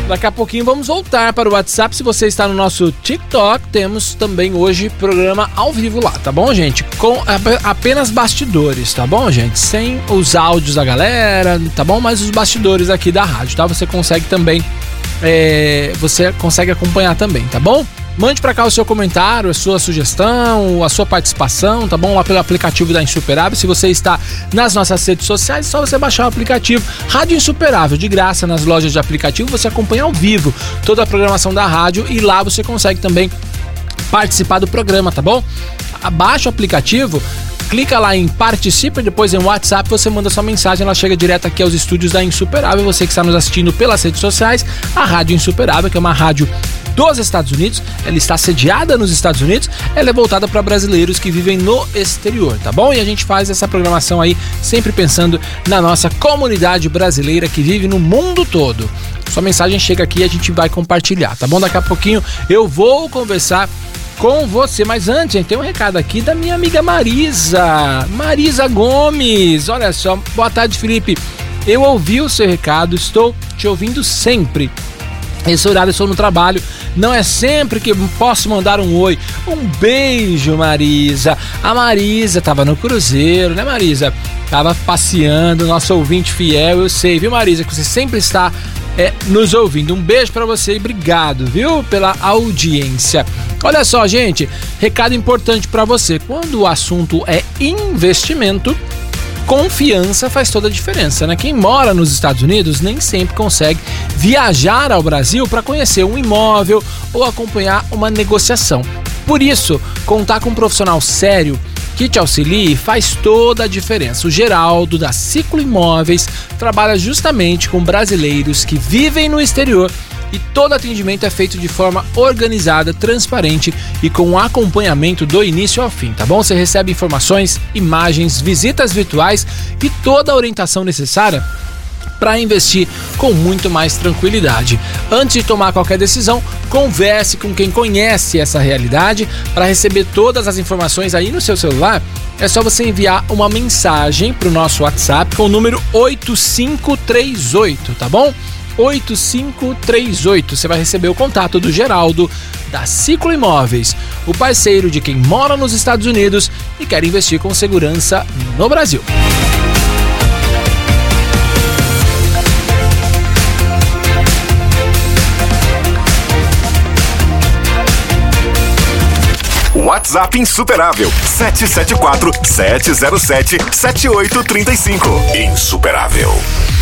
Daqui a pouquinho vamos voltar para o WhatsApp. Se você está no nosso TikTok, temos também hoje programa ao vivo lá, tá bom, gente? Com apenas bastidores, tá bom, gente? Sem os áudios da galera, tá bom? Mas os bastidores aqui da rádio, tá? Você consegue também, você consegue acompanhar também, tá bom? Mande pra cá o seu comentário, a sua sugestão, a sua participação, tá bom? Lá pelo aplicativo da Insuperável. Se você está nas nossas redes sociais, é só você baixar o aplicativo Rádio Insuperável, de graça, nas lojas de aplicativo. Você acompanha ao vivo toda a programação da rádio e lá você consegue também participar do programa, tá bom? Baixa o aplicativo, clica lá em participa, depois em WhatsApp você manda sua mensagem, ela chega direto aqui aos estúdios da Insuperável. Você que está nos assistindo pelas redes sociais, a Rádio Insuperável, que é uma rádio dos Estados Unidos, ela está sediada nos Estados Unidos, ela é voltada para brasileiros que vivem no exterior, tá bom? E a gente faz essa programação aí sempre pensando na nossa comunidade brasileira que vive no mundo todo. Sua mensagem chega aqui e a gente vai compartilhar, tá bom? Daqui a pouquinho eu vou conversar com você, mas antes, gente, tem um recado aqui da minha amiga Marisa Gomes. Olha só, boa tarde, Felipe. Eu ouvi o seu recado, estou te ouvindo sempre. Esse horário eu estou no trabalho, não é sempre que posso mandar um oi. Um beijo, Marisa. A Marisa tava no cruzeiro, né, Marisa? Tava passeando, nosso ouvinte fiel, eu sei, viu, Marisa, que você sempre está nos ouvindo. Um beijo pra você e obrigado, viu, pela audiência. Olha só, gente, recado importante pra você. Quando o assunto é investimento, confiança faz toda a diferença, né? Quem mora nos Estados Unidos nem sempre consegue viajar ao Brasil para conhecer um imóvel ou acompanhar uma negociação. Por isso, contar com um profissional sério que te auxilie faz toda a diferença. O Geraldo, da Ciclo Imóveis, trabalha justamente com brasileiros que vivem no exterior e todo atendimento é feito de forma organizada, transparente e com acompanhamento do início ao fim, tá bom? Você recebe informações, imagens, visitas virtuais e toda a orientação necessária para investir com muito mais tranquilidade. Antes de tomar qualquer decisão, converse com quem conhece essa realidade. Para receber todas as informações aí no seu celular, é só você enviar uma mensagem para o nosso WhatsApp com o número 8538, tá bom? 8538. Você vai receber o contato do Geraldo, da Ciclo Imóveis, o parceiro de quem mora nos Estados Unidos e quer investir com segurança no Brasil. WhatsApp Insuperável 774-707-7835. Insuperável.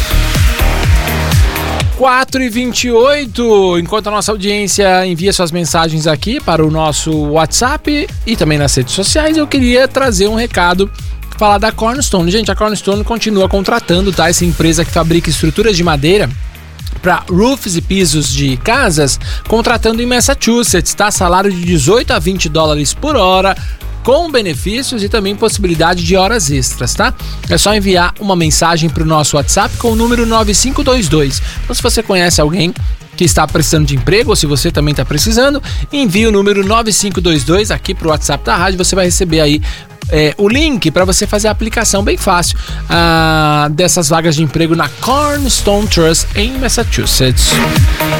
4h28, enquanto a nossa audiência envia suas mensagens aqui para o nosso WhatsApp e também nas redes sociais, eu queria trazer um recado, falar da Cornerstone. Gente, a Cornerstone continua contratando, tá? Essa empresa que fabrica estruturas de madeira para roofs e pisos de casas, contratando em Massachusetts, tá? Salário de 18 a 20 dólares por hora, com benefícios e também possibilidade de horas extras, tá? É só enviar uma mensagem para o nosso WhatsApp com o número 9522. Então, se você conhece alguém que está precisando de emprego ou se você também está precisando, envie o número 9522 aqui para o WhatsApp da rádio. Você vai receber aí o link para você fazer a aplicação bem fácil dessas vagas de emprego na Cornerstone Trust em Massachusetts.